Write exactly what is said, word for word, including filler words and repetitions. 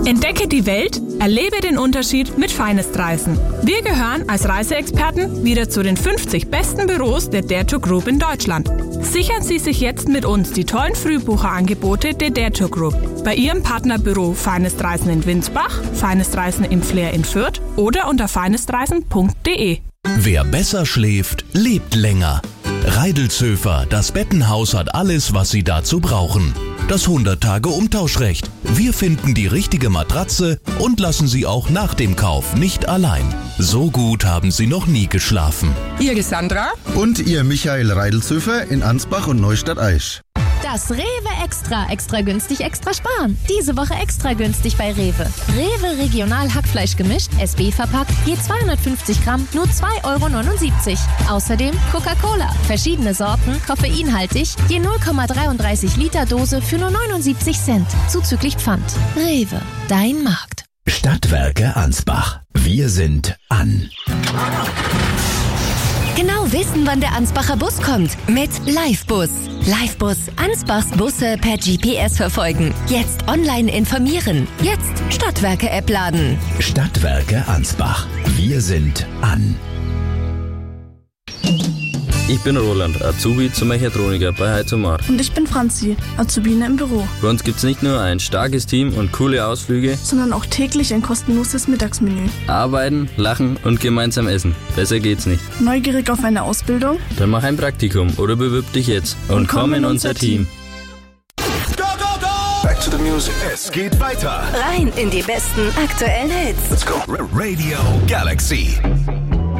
Entdecke die Welt, erlebe den Unterschied mit Finest Reisen. Wir gehören als Reiseexperten wieder zu den fünfzig besten Büros der Dare to Group in Deutschland. Sichern Sie sich jetzt mit uns die tollen Frühbucherangebote der Dare to Group bei Ihrem Partnerbüro Finest Reisen in Winsbach, Finest Reisen im Flair in Fürth oder unter finestreisen punkt de. Wer besser schläft, lebt länger. Reidelzöfer, das Bettenhaus hat alles, was Sie dazu brauchen. Das hundert-Tage-Umtauschrecht. Wir finden die richtige Matratze und lassen Sie auch nach dem Kauf nicht allein. So gut haben Sie noch nie geschlafen. Ihr Sandra und Ihr Michael Reidelzöfer in Ansbach und Neustadt-Aisch. Das Rewe Extra. Extra günstig, extra sparen. Diese Woche extra günstig bei Rewe. Rewe Regional Hackfleisch gemischt, S B verpackt, je zweihundertfünfzig Gramm, nur zwei Euro neunundsiebzig. Außerdem Coca-Cola. Verschiedene Sorten, koffeinhaltig, je null Komma dreiunddreißig Liter Dose für nur neunundsiebzig Cent. Zuzüglich Pfand. Rewe, dein Markt. Stadtwerke Ansbach. Wir sind an. Genau wissen, wann der Ansbacher Bus kommt. Mit Livebus. Livebus. Ansbachs Busse per G P S verfolgen. Jetzt online informieren. Jetzt Stadtwerke-App laden. Stadtwerke Ansbach. Wir sind an. Ich bin Roland, Azubi zum Mechatroniker bei Heizomar. Und ich bin Franzi, Azubine im Büro. Bei uns gibt's nicht nur ein starkes Team und coole Ausflüge, sondern auch täglich ein kostenloses Mittagsmenü. Arbeiten, lachen und gemeinsam essen. Besser geht's nicht. Neugierig auf eine Ausbildung? Dann mach ein Praktikum oder bewirb dich jetzt und, und komm in unser Team. Go, go, go! Back to the music. Es geht weiter. Rein in die besten aktuellen Hits. Let's go. Radio Galaxy.